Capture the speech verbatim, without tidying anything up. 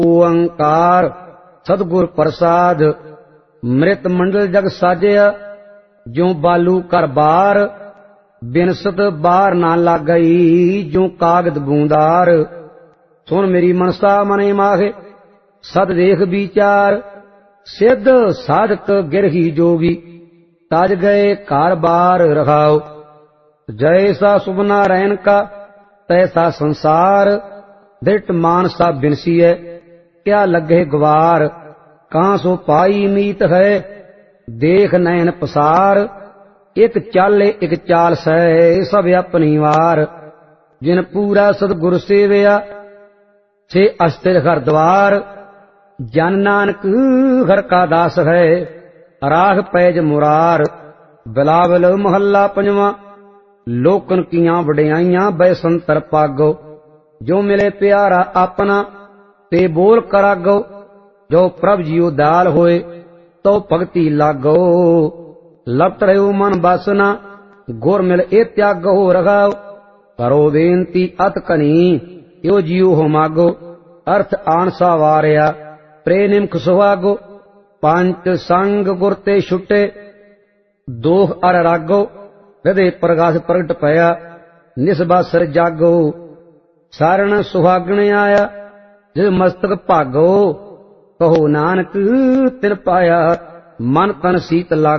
ओंकार सतगुर प्रसाद। मृत मंडल जग साजिया ज्यों बालू कर बार, बिनसत बार ना लाग गई ज्यों कागद बूंदार। सुन मेरी मनसा मने माहे सद देख विचार, सिद्ध साधक गिरही जोगी ताज गए कार बार रखाओ। जैसा शुभ नारायण का तैसा संसार, दृट मान सा बिनसीय क्या लगे गवार। कहाँ सो पाई मीत है देख नैन पसार, एक चाले एक चाल सै सब अपनी वार। जिन पूरा सतगुर सेवया छे अस्थिर हर द्वार, जन नानक हर का दास है राग पैज मुरार। बिलावल महला पंजवा। लोकन कियां वड्याइयां बैसंतर पागो, जो मिले प्यारा अपना ते बोल करागो। जो प्रभ जियो दाल होए तो भगति लागो, लपट रहो मन बासना गुर मिल ए त्यागो रखाओ। करो बेनती अत कनी यो जियो हो मागो, अर्थ आनसा वारिया प्रे निमख सुहागो। पंच संग गुर ते छुटे दोख अर रागो, हृदय प्रकाश प्रगट पया निसबासर जागो। सारण सुहागण आया जिस मस्तक भागो, कहो नानक तिन पाया मन तन सीत लागो।